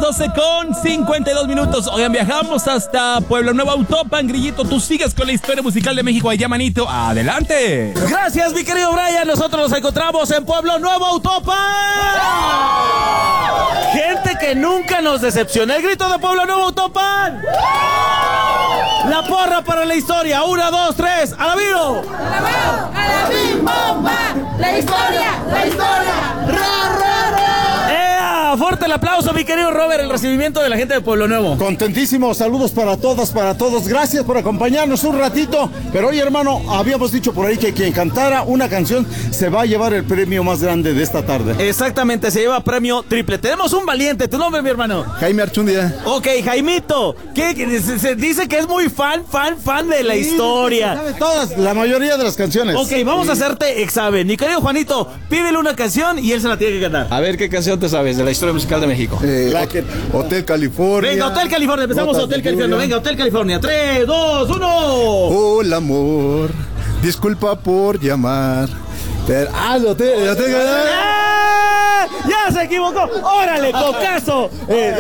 12:52. Oigan, viajamos hasta Pueblo Nuevo, Autopan. Grillito, tú sigues con la historia musical de México allá, manito. Adelante. Gracias, mi querido Brian. Nosotros nos encontramos en Pueblo Nuevo, Autopan. Gente que nunca nos decepciona. El grito de Pueblo Nuevo, Autopan. La porra para la historia. 1, 2, 3. ¡A la viro! ¡A la bim bomba! ¡La historia! ¡La historia! ¡Ra, ra, ra! Fuerte el aplauso, mi querido Robert, el recibimiento de la gente de Pueblo Nuevo. Contentísimo, saludos para todas, para todos. Gracias por acompañarnos un ratito. Pero oye, hermano, habíamos dicho por ahí que quien cantara una canción se va a llevar el premio más grande de esta tarde. Exactamente, se lleva premio triple. Tenemos un valiente. ¿Tu nombre, mi hermano? Jaime Archundia. Ok, Jaimito, que se dice que es muy fan de la historia. Sabe todas, la mayoría de las canciones. Ok, vamos a hacerte examen. Mi querido Juanito, pídele una canción y él se la tiene que cantar. A ver, ¿qué canción te sabes de la historia musical de México? Hotel California. Venga, Hotel California, empezamos Hotel California. Venga, Hotel California. 3, 2, 1. Hola, amor. Disculpa por llamar. Hotel. ¡Ya se equivocó! ¡Órale, cocazo!